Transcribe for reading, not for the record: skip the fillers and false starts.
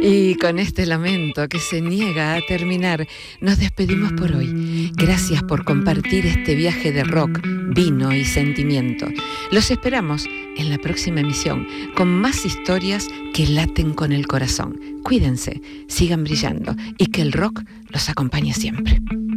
Y con este lamento que se niega a terminar, nos despedimos por hoy. Gracias por compartir este viaje de rock, vino y sentimiento. Los esperamos en la próxima emisión con más historias que laten con el corazón. Cuídense, sigan brillando y que el rock los acompañe siempre.